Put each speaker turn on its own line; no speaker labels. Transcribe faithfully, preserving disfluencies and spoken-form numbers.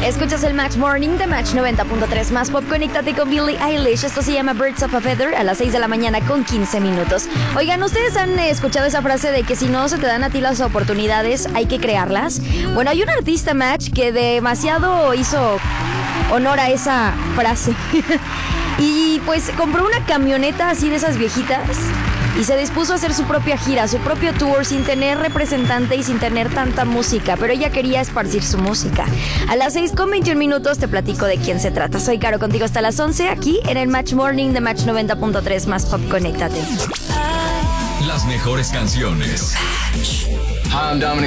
Escuchas el Match Morning de Match noventa punto tres más pop. Conéctate con Billie Eilish. Esto se llama Birds of a Feather a las seis de la mañana con quince minutos. Oigan, ¿ustedes han escuchado esa frase de que si no se te dan a ti las oportunidades, hay que crearlas? Bueno, hay un artista, Match, que demasiado hizo honor a esa frase. Y pues compró una camioneta así de esas viejitas y se dispuso a hacer su propia gira, su propio tour, sin tener representante y sin tener tanta música, pero ella quería esparcir su música. A las seis con veintiún minutos te platico de quién se trata. Soy Caro, contigo hasta las once, aquí en el Match Morning de Match noventa punto tres más pop. Conéctate.
Las mejores canciones.
Hi, I'm Dominic